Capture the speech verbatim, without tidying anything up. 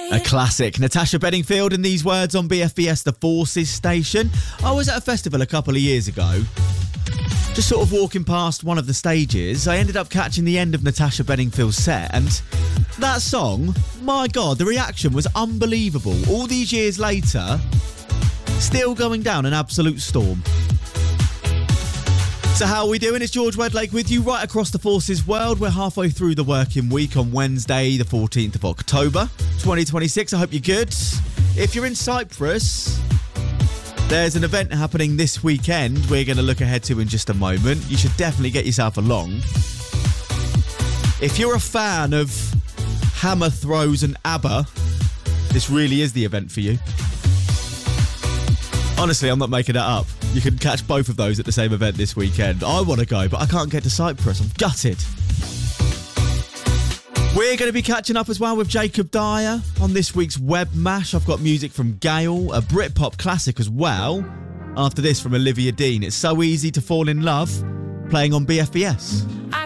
A classic. Natasha Bedingfield and these words on B F B S, the Forces station. I was at a festival a couple of years ago. Just sort of walking past one of the stages, I ended up catching the end of Natasha Bedingfield's set, and that song, my God, the reaction was unbelievable. All these years later, still going down an absolute storm. So how are we doing? It's George Wedlake with you right across the Forces world. We're halfway through the working week on Wednesday, the fourteenth of October, twenty twenty-six. I hope you're good. If you're in Cyprus, there's an event happening this weekend we're going to look ahead to in just a moment. You should definitely get yourself along. If you're a fan of hammer throws and ABBA, this really is the event for you. Honestly, I'm not making that up. You can catch both of those at the same event this weekend. I want to go, but I can't get to Cyprus. I'm gutted. We're going to be catching up as well with Jacob Dyer on this week's Web Mash. I've got music from Gale, a Britpop classic as well. After this from Olivia Dean, It's So Easy to Fall in Love, playing on B F B S. I